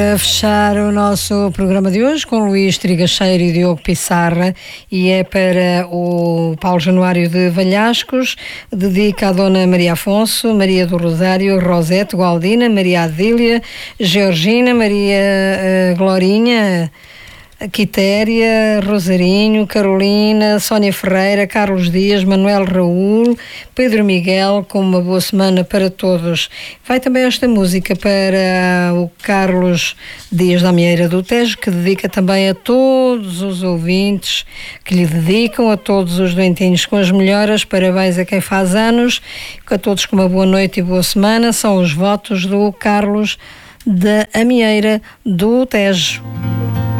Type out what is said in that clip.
A fechar o nosso programa de hoje com Luís Trigacheiro e Diogo Pissarra, e é para o Paulo Januário de Valhascos, dedica a Dona Maria Afonso, Maria do Rosário, Rosete, Gualdina, Maria Adília, Georgina, Maria Glorinha, Quitéria, Rosarinho, Carolina, Sónia Ferreira, Carlos Dias, Manuel Raul, Pedro Miguel, com uma boa semana para todos. Vai também esta música para o Carlos Dias da Amieira do Tejo, que dedica também a todos os ouvintes que lhe dedicam, a todos os doentinhos com as melhoras, parabéns a quem faz anos, a todos com uma boa noite e boa semana. São os votos do Carlos da Amieira do Tejo.